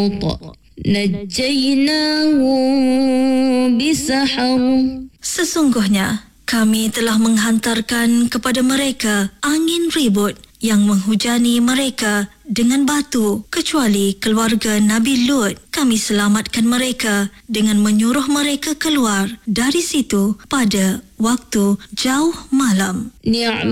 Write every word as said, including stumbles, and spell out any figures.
لوط نجيناهم بسحر. Sesungguhnya kami telah menghantarkan kepada mereka angin ribut yang menghujani mereka dengan batu, kecuali keluarga Nabi Lut. Kami selamatkan mereka dengan menyuruh mereka keluar dari situ pada waktu jauh malam.